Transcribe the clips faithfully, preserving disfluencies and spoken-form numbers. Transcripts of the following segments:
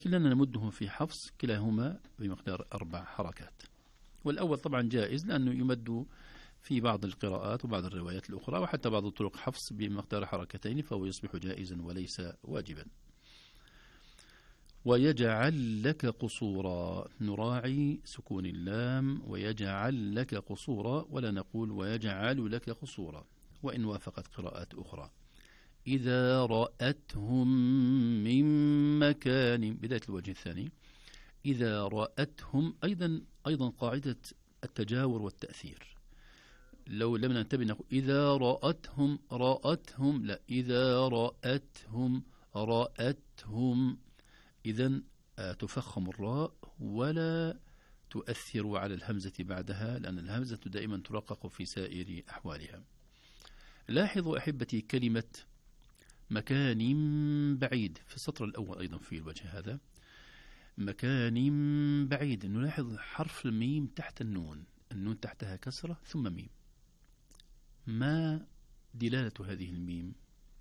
كلنا نمدهم في حفص كلاهما بمقدار أربع حركات. والأول طبعا جائز لأنه يمد في بعض القراءات وبعض الروايات الأخرى وحتى بعض الطرق حفص بمقدار حركتين، فهو يصبح جائزا وليس واجبا. ويجعل لك قصورا، نراعي سكون اللام، ويجعل لك قصورا، ولا نقول ويجعل لك قصورا، وإن وافقت قراءات أخرى. إذا رأتهم من مكان، بداية الوجه الثاني، إذا رأتهم، أيضا أيضا قاعدة التجاور والتأثير. لو لم ننتبه نقول إذا رأتهم رأتهم، لا، إذا رأتهم رأتهم. إذن تفخم الراء ولا تؤثر على الهمزة بعدها، لأن الهمزة دائما ترقق في سائر أحوالها. لاحظوا أحبتي كلمة مكان بعيد في السطر الأول أيضا في الوجه هذا، مكان بعيد، نلاحظ حرف الميم تحت النون، النون تحتها كسرة ثم ميم. ما دلالة هذه الميم؟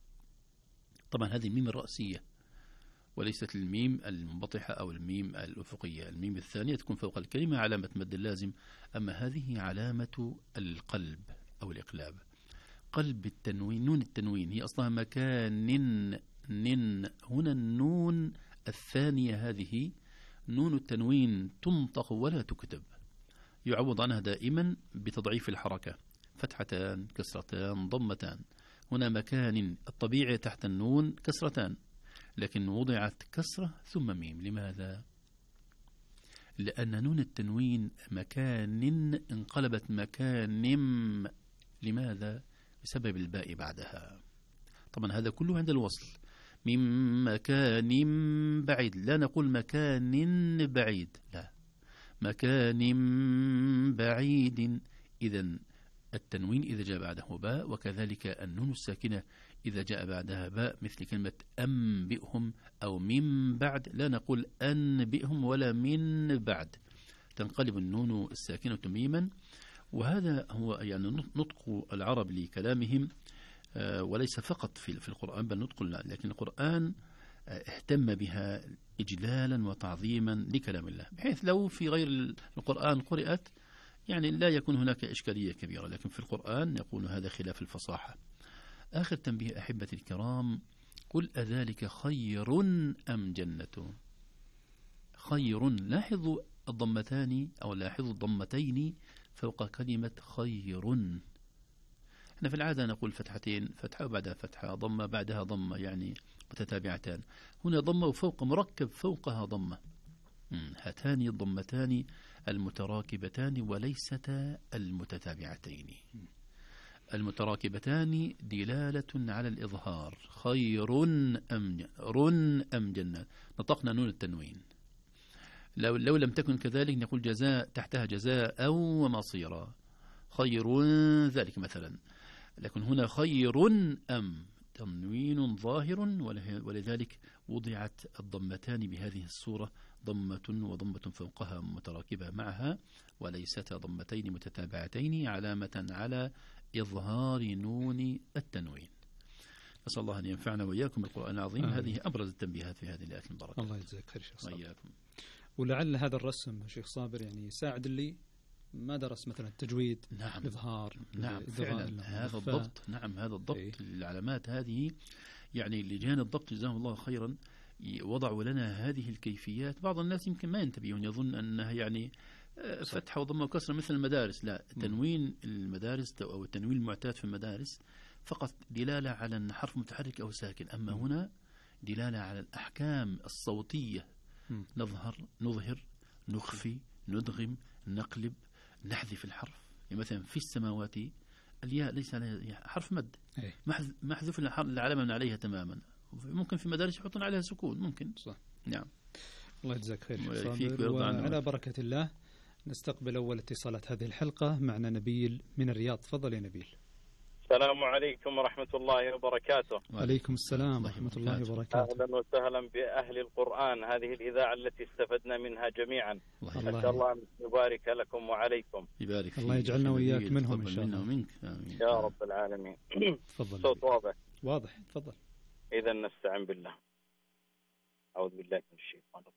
طبعا هذه الميم الرأسية وليست الميم المنبطحة أو الميم الأفقية. الميم الثانية تكون فوق الكلمة علامة مد اللازم، أما هذه علامة القلب أو الإقلاب. قلب التنوين، نون التنوين هي أصلها مكان نن، هنا النون الثانية هذه نون التنوين تنطق ولا تكتب، يعوض عنها دائما بتضعيف الحركة، فتحتان كسرتان ضمتان. هنا مكان الطبيعي تحت النون كسرتان، لكن وضعت كسرة ثم ميم. لماذا؟ لأن نون التنوين مكان انقلبت مكان. لماذا؟ بسبب الباء بعدها. طبعا هذا كله عند الوصل، من مكان بعيد، لا نقول مكان بعيد، لا، مكان بعيد. إذن التنوين إذا جاء بعده باء، وكذلك النون الساكنة إذا جاء بعدها باء، مثل كلمة أنبئهم أو من بعد، لا نقول أنبئهم ولا من بعد، تنقلب النون الساكنة ميما. وهذا هو يعني نطق العرب لكلامهم، وليس فقط في القرآن بل نطق، لكن القرآن اهتم بها إجلالا وتعظيما لكلام الله، بحيث لو في غير القرآن قرأت يعني لا يكون هناك إشكالية كبيرة، لكن في القرآن يكون هذا خلاف الفصاحة. آخر تنبيه أحبتي الكرام، قل أذلك خير أم جنة؟ خير، لاحظوا الضمتان أو لاحظوا الضمتين فوق كلمة خير. احنا في العادة نقول فتحتين، فتحة وبعدها فتحة، ضمة بعدها ضمة، يعني متتابعتان. هنا ضمة وفوق مركب فوقها ضمة. هاتان الضمتان المتراكبتان وليستا المتتابعتين. المتراكبتان دلالة على الإظهار، خير أم رن أم جنة، نطقنا نون التنوين. لو, لو لم تكن كذلك نقول جزاء تحتها جزاء أو مصيرا، خير ذلك مثلا. لكن هنا خير أم تنوين ظاهر، ولذلك وضعت الضمتان بهذه الصورة، ضمة وضمة فوقها متراكبة معها، وليستا ضمتين متتابعتين، علامة على إظهار نون التنوين. نسأل الله أن ينفعنا وإياكم بالقرآن العظيم. آه. هذه أبرز التنبيهات في هذه الآيات المباركة. الله يجزاك خير شيخ صابر. وإياكم. ولعل هذا الرسم شيخ صابر يعني يساعد اللي ما درس مثلا التجويد، نعم، الإظهار، نعم فعلا هذا الضبط، نعم هذا الضبط. إيه؟ العلامات هذه يعني لجان الضبط جزاهم الله خيرا وضعوا لنا هذه الكيفيات. بعض الناس يمكن ما ينتبهون، يظن أنها يعني فتحة وضمة وكسرة مثل المدارس، لا، تنوين المدارس أو التنوين المعتاد في المدارس فقط دلالة على أن حرف متحرك أو ساكن، أما هنا دلالة على الأحكام الصوتية، نظهر نظهر نخفي ندغم نقلب نحذف الحرف. يعني مثلا في السماوات الياء ليس عليها حرف مد، محذوف العلامة من عليها تماما. ممكن في مدارس يحطون عليها سكون، ممكن صح. نعم. الله يجزاك خير. وعلى بركة الله نستقبل أول اتصالات هذه الحلقة. معنا نبيل من الرياض. تفضل يا نبيل. السلام عليكم ورحمة الله وبركاته. وعليكم السلام ورحمة الله وبركاته. أهلا وسهلا بأهل القرآن، هذه الإذاعة التي استفدنا منها جميعا. أسأل الله أن يبارك لكم وعليكم. يبارك الله يجعلنا وإياك منهم إن شاء الله. ومنك. يا رب العالمين. تفضل. صوت واضح. واضح. تفضل. إذا نستعين بالله. أعوذ بالله من الشيطان الرجيم.